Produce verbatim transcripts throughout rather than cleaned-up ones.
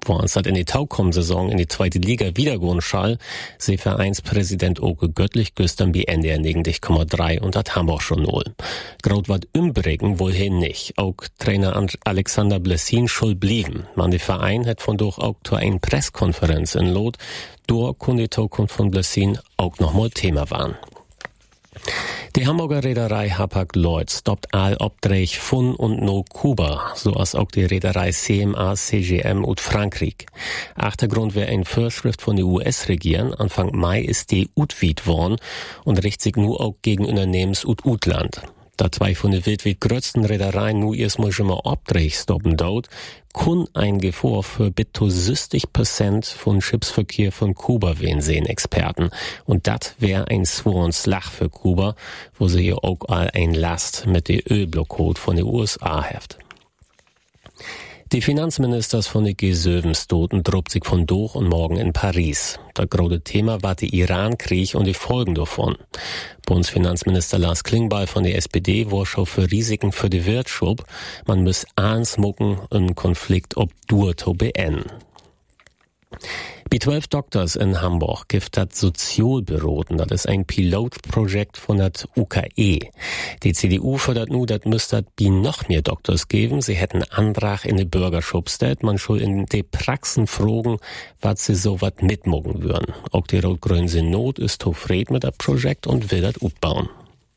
Wo uns hat in die Taukom-Saison in die zweite Liga wiedergehen schall, sie Vereinspräsident Oke Göttlich güstern wie Ende der negenzig Komma drei und hat Hamburg schon null. Graut wat ümbringen wohl hin nicht. Auch Trainer Alexander Blessin schuld blieben. Man die Verein hat von durch auch zu einer Presskonferenz in Lot, durch kun die Taukom von Blessin auch noch mal Thema waren. Die Hamburger Reederei Hapag-Lloyd stoppt all Obdrech von und no Kuba, so als auch die Reederei C M A C G M und Frankreich. Achtergrund wäre eine Vorschrift von der U S-Regierung. Anfang Mai ist die utwied worden und richtet sich nur auch gegen Unternehmens- und Utland. Da zwei von den weltweit größten Reedereien nur erstmal schon mal Obdrech stoppen dort, kun ein Gefahr für bis zu sechzig Prozent von Schiffsverkehr von Kuba wehen sehen Experten. Und dat wär ein sworen Slag für Kuba, wo sie ja auch all ein Last mit der Ölblockade von den U S A heft. Die Finanzministers von der G sieben stoten drobt sich von durch und morgen in Paris. Das große Thema war der Iran-Krieg und die Folgen davon. Bundesfinanzminister Lars Klingbeil von der S P D war schon für Risiken für die Wirtschaft. Man muss ansmucken, einen Konflikt ob dur zu beenden. Bei zwölf Doktors in Hamburg gibt das Sozialbüroten, das ist ein Pilotprojekt von der U K E. Die C D U fördert nu, das müsste bei noch mehr Doktors geben. Sie hätten Antrag in die Bürgerschaft stellt. Man soll in die Praxen fragen, was sie so wat mitmogen würden. Auch die Rot-Grüne Synod ist zufrieden mit das Projekt und will das aufbauen.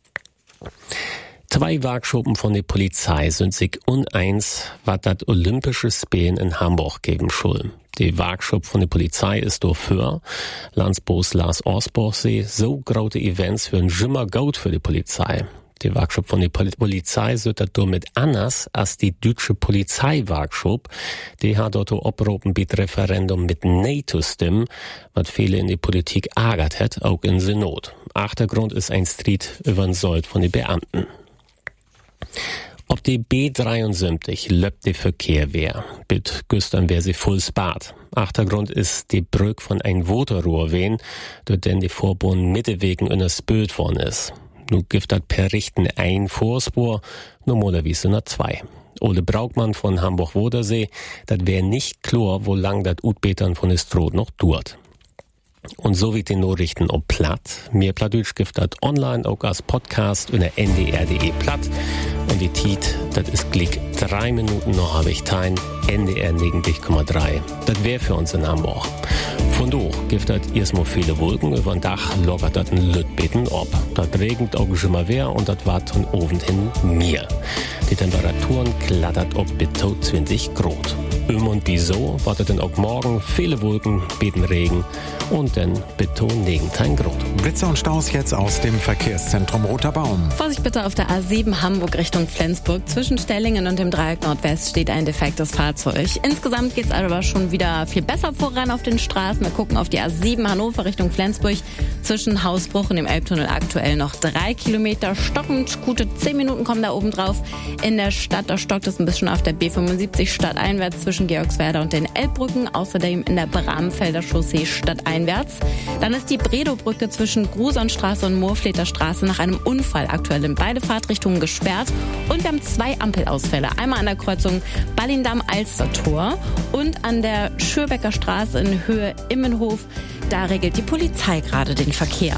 Zwei Wagschuppen von der Polizei sind sich uneins, was das Olympische Spielen in Hamburg geben soll. Die Wagschupp von der Polizei ist dafür. Landsbos Lars Osborg sie so große Events würden immer gut für die Polizei. Die Wagschupp von der Polizei sind das mit anders als die deutsche Polizeiwagschupp. Die hat dort abgerufen mit Referendum mit Nein zu stimmen, was viele in die Politik ärgert hat, auch in Synod. Achtergrund ist ein Streit über den Sold von den Beamten. Ob die B dreiundsiebzig löbt die Verkehr wär. Bit güstern wär sie voll spart. Achtergrund ist die Brück von ein Waterrohr wehen, dort denn die Vorbahn Mittewegen in der Spöd worden ist. Nu gibt dat per Richten ein Vorspur, nur moderwiese nur zwei. Ole Braugmann von Hamburg-Wodersee, dat wär nicht klar, wo lang dat Utbetern von der Stroh noch dauert. Und so wie die Nachrichten ob platt. Mehr Plattdeutsch gibt das online auch als Podcast unter n d r punkt d e platt. Und die Tiet, das ist glick drei Minuten noch habe ich tein. N D R negenzig Komma drei. Das wäre für uns in Hamburg. Von durch gibt das erstmal viele Wolken. Über den Dach lockert das ein Lütbeten ab. Das regnet auch schon mal wer und das war von oben hin mir. Die Temperaturen klattert ob bis zu zwanzig Grad. Öm und wieso wartet denn auch morgen viele Wolken, beten Regen und dann Beton negenzehn Grad. Blitze und Staus jetzt aus dem Verkehrszentrum Roter Baum. Vorsicht bitte auf der A sieben Hamburg Richtung Flensburg. Zwischen Stellingen und dem Dreieck Nordwest steht ein defektes Fahrzeug. Insgesamt geht's aber schon wieder viel besser voran auf den Straßen. Wir gucken auf die A sieben Hannover Richtung Flensburg. Zwischen Hausbruch und dem Elbtunnel aktuell noch drei Kilometer stockend. Gute zehn Minuten kommen da oben drauf. In der Stadt, da stockt es ein bisschen auf der B fünfundsiebzig stadteinwärts zwischen Georgswerda und den Elbbrücken. Außerdem in der Bramfelder Chaussee stadteinwärts. Dann ist die Bredow-Brücke zwischen Grusonstraße und Moorfleter Straße nach einem Unfall aktuell in beide Fahrtrichtungen gesperrt. Und wir haben zwei Ampelausfälle. Einmal an der Kreuzung Ballindamm-Alster-Tor und an der Schürbecker Straße in Höhe Immenhof. Da regelt die Polizei gerade den Verkehr.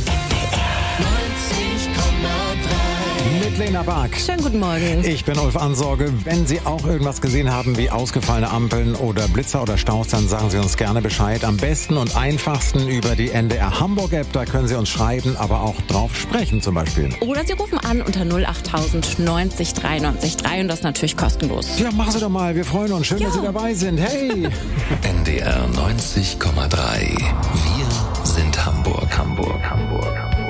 Mit Lena Bark. Schönen guten Morgen. Ich bin Ulf Ansorge. Wenn Sie auch irgendwas gesehen haben wie ausgefallene Ampeln oder Blitzer oder Staus, dann sagen Sie uns gerne Bescheid. Am besten und einfachsten über die N D R Hamburg App. Da können Sie uns schreiben, aber auch drauf sprechen zum Beispiel. Oder Sie rufen an unter null achttausend neunzig dreiundneunzig drei und das natürlich kostenlos. Ja, machen Sie doch mal. Wir freuen uns. Schön, ja, dass Sie dabei sind. Hey! N D R neunzig Komma drei. Wir sind Hamburg, Hamburg, Hamburg.